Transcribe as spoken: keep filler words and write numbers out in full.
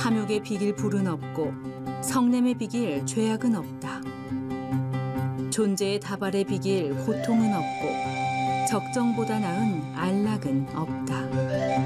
탐욕에 비길 불은 없고 성냄에 비길 죄악은 없다. 존재의 다발에 비길 고통은 없고 적정보다 나은 안락은 없다.